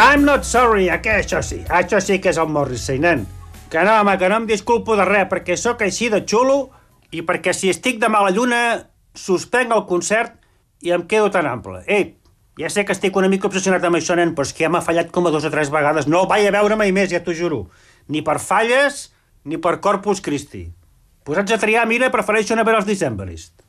I'm not sorry, això sí que és el Morrissey, nen. Que no, home, que no em disculpo de res, perquè sóc així de xulo i perquè si estic de mala lluna suspenc el concert i em quedo tan ample. Ei, ja sé que estic una mica obsessionat amb això, nen, però és que ja m'ha fallat com a 2 o 3 vegades. No el vaig a veure mai més, ja t'ho juro. Ni per falles, ni per Corpus Christi. Posats a triar, mira, prefereixo no veure els Decemberist.